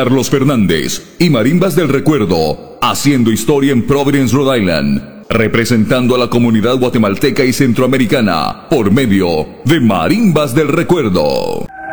Carlos Fernández y Marimbas del Recuerdo, haciendo historia en Providence, Rhode Island, representando a la comunidad guatemalteca y centroamericana por medio de Marimbas del Recuerdo.